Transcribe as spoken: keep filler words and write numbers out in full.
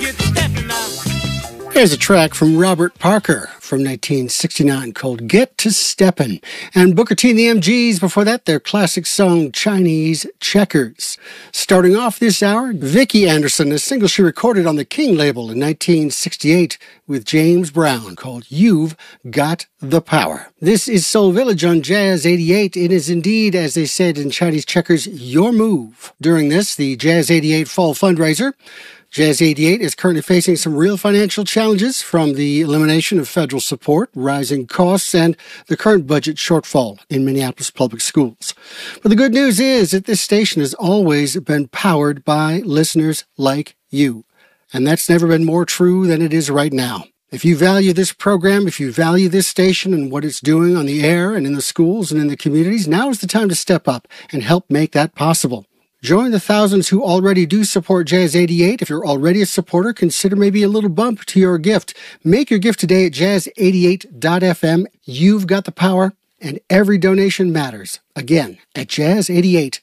Here's a track from Robert Parker from nineteen sixty-nine called Get to Steppin'. And Booker T and the M Gs, before that, their classic song Chinese Checkers. Starting off this hour, Vicki Anderson, a single she recorded on the King label in nineteen sixty-eight with James Brown called You've Got the Power. This is Soul Village on Jazz eighty-eight. It is indeed, as they said in Chinese Checkers, your move. During this, the Jazz eighty-eight Fall Fundraiser, Jazz eighty-eight is currently facing some real financial challenges from the elimination of federal support, rising costs, and the current budget shortfall in Minneapolis public schools. But the good news is that this station has always been powered by listeners like you. And that's never been more true than it is right now. If you value this program, if you value this station and what it's doing on the air and in the schools and in the communities, now is the time to step up and help make that possible. Join the thousands who already do support Jazz eighty-eight. If you're already a supporter, consider maybe a little bump to your gift. Make your gift today at jazz eighty-eight dot f m. You've got the power, and every donation matters. Again, at jazz eighty-eight